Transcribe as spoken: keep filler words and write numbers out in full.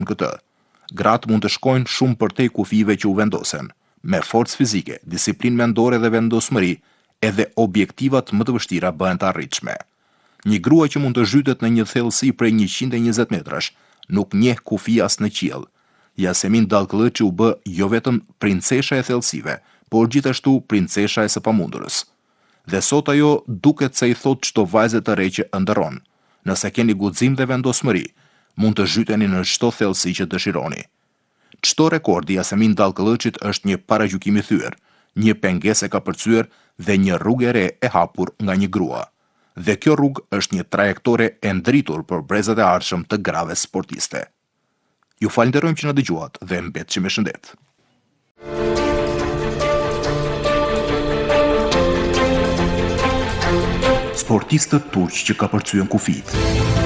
në këtë. Gratë mund të shkojnë shumë përtej kufive që u vendosen, me forcë fizike, disiplinë mendore dhe vendosmëri, edhe objektivat më të vështira bëhen të arritshme. Një grua që mund të zhytet në një thellësi prej njëqind e njëzet metrash, nuk njeh kufi as në qiell. Yasemin Dallkëllëçi u bë jo vetëm princesha e thellësive, por gjithashtu princesha e së pamundurës. Dhe sot ajo duket se i thot çdo vajze të re që ëndërron. Nëse keni guxim dhe vendosmëri, mund të zhyteni në çdo thellësi që dëshironi. Çdo rekord i Yasemin Dallkëllëçit është një paragjykim i thyer, një pengesë e kapërcyer dhe një rrugë e re e hapur nga një grua. Dhe kjo rrugë është një trajektore e ndritur për brezat e ardhshëm të grave sportiste. Ju falenderojmë që na dëgjuat dhe mbetshim me shëndet. Sportistët turq që kapërcyen kufit.